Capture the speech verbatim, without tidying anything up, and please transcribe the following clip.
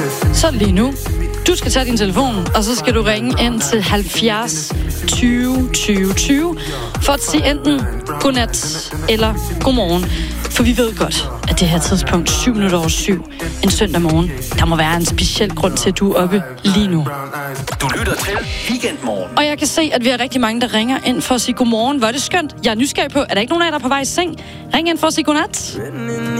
Så lige nu, du skal tage din telefon, og så skal du ringe ind til halvfjerds tyve tyve tyve for at sige enten godnat eller godmorgen. For vi ved godt, at det her tidspunkt, syv minutter over syv, en søndag morgen, der må være en speciel grund til, at du er oppe lige nu. Du lytter til Weekendmorgen. Og jeg kan se, at vi har rigtig mange, der ringer ind for at sige godmorgen. Hvor er det skønt. Jeg er nysgerrig på, er der ikke nogen af jer, der er på vej i seng? Ring ind for at sige godnat.